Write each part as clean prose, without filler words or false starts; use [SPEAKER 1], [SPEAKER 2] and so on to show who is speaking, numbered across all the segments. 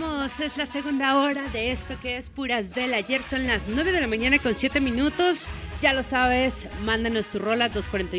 [SPEAKER 1] Continuamos, es la segunda hora de esto que es Puras del Ayer. Son las 9 de la mañana con 7 minutos. Ya lo sabes, mándanos tu rola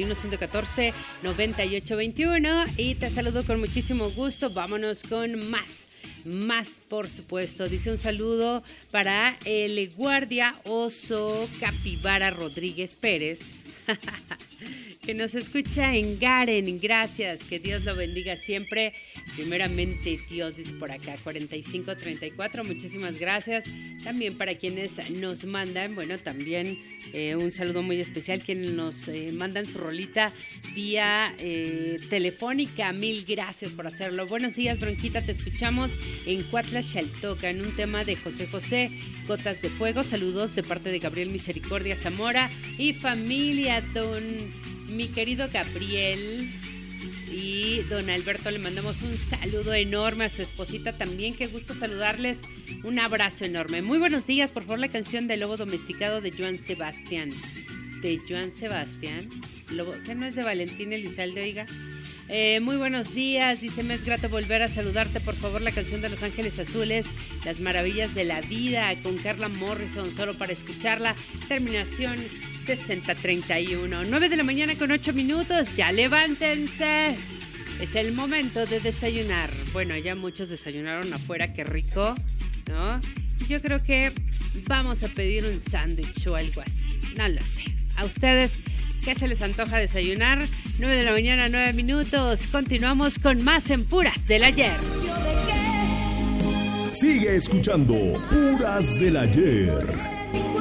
[SPEAKER 1] 241-114-9821 y te saludo con muchísimo gusto. Vámonos con más, por supuesto. Dice un saludo para el guardia oso Capibara Rodríguez Pérez, que nos escucha en Garen. Gracias, que Dios lo bendiga siempre. Primeramente Dios, dice por acá, 4534, muchísimas gracias. También para quienes nos mandan, bueno, también un saludo muy especial, quienes nos mandan su rolita vía telefónica, mil gracias por hacerlo. Buenos días, Bronquita, te escuchamos en Cuatla, Xaltoca, en un tema de José José, Gotas de Fuego. Saludos de parte de Gabriel Misericordia Zamora y familia, mi querido Gabriel y don Alberto, le mandamos un saludo enorme a su esposita también, qué gusto saludarles, un abrazo enorme. Muy buenos días, por favor, la canción de Lobo Domesticado de Joan Sebastián. De Joan Sebastián, Lobo, que no es de Valentín Elizalde, oiga. Muy buenos días, dice, me es grato volver a saludarte, por favor, la canción de Los Ángeles Azules, Las Maravillas de la Vida, con Carla Morrison, solo para escucharla, terminación 6031, 9 de la mañana con 8 minutos, ya levántense, es el momento de desayunar. Bueno, ya muchos desayunaron afuera, qué rico, ¿no? Yo creo que vamos a pedir un sándwich o algo así, no lo sé. ¿A ustedes qué se les antoja desayunar? 9 de la mañana, 9 minutos, continuamos con más en Puras del Ayer.
[SPEAKER 2] Sigue escuchando Puras del Ayer.